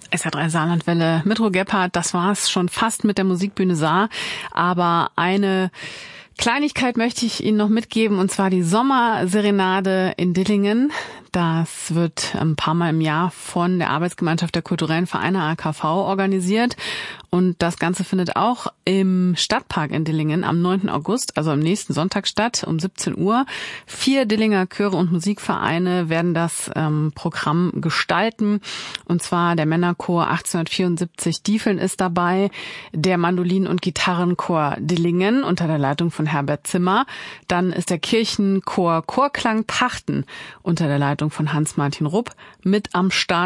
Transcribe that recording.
SR3 Saarlandwelle mit Ro Gebhardt, das war's schon fast mit der Musikbühne Saar. Aber eine Kleinigkeit möchte ich Ihnen noch mitgeben, und zwar die Sommerserenade in Dillingen. Das wird ein paar Mal im Jahr von der Arbeitsgemeinschaft der kulturellen Vereine AKV organisiert. Und das Ganze findet auch im Stadtpark in Dillingen am 9. August, also am nächsten Sonntag statt, um 17 Uhr. 4 Dillinger Chöre und Musikvereine werden das Programm gestalten. Und zwar der Männerchor 1874 Diefeln ist dabei, der Mandolin- und Gitarrenchor Dillingen unter der Leitung von Herbert Zimmer. Dann ist der Kirchenchor Chorklang Pachten unter der Leitung von Hans-Martin Rupp mit am Start.